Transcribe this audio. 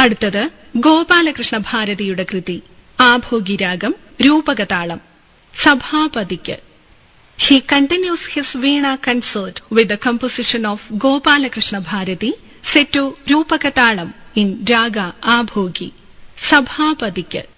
അടുത്തത് ഗോപാലകൃഷ്ണ ഭാരതിയുടെ കൃതി ആഭോഗിരാഗം രൂപകതാളം. സഭാപതിക്ക്. He continues his Veena concert with the composition of Gopalakrishna Bharati set to Rupakatalam in Raga Abhogi. Sabhapadiku.